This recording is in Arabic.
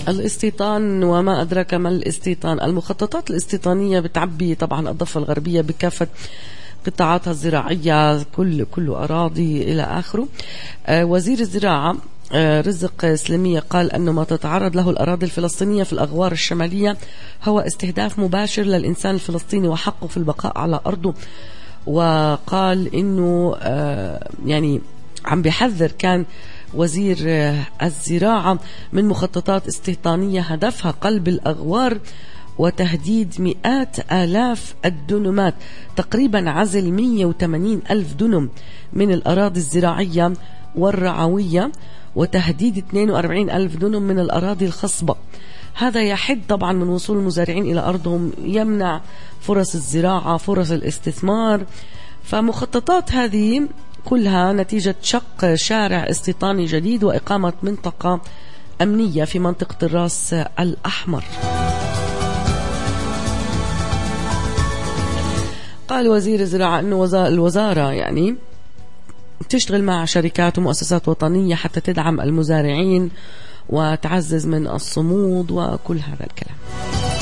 الاستيطان وما أدراك ما الاستيطان. المخططات الاستيطانية بتعبي طبعا الضفة الغربية بكافة قطاعاتها الزراعية، كل أراضي إلى آخره. وزير الزراعة رزق سلمية قال أنه ما تتعرض له الأراضي الفلسطينية في الأغوار الشمالية هو استهداف مباشر للإنسان الفلسطيني وحقه في البقاء على أرضه. وقال إنه يعني عم بيحذر كان وزير الزراعة من مخططات استيطانية هدفها قلب الأغوار وتهديد مئات آلاف الدنمات، تقريبا عزل 180 ألف دنم من الأراضي الزراعية والرعوية، وتهديد 42 ألف دنم من الأراضي الخصبة. هذا يحد طبعا من وصول المزارعين إلى أرضهم، يمنع فرص الزراعة، فرص الاستثمار. فمخططات هذه كلها نتيجة شق شارع استيطاني جديد وإقامة منطقة أمنية في منطقة الراس الأحمر. قال وزير الزراعة أنه الوزارة يعني تشتغل مع شركات ومؤسسات وطنية حتى تدعم المزارعين وتعزز من الصمود وكل هذا الكلام.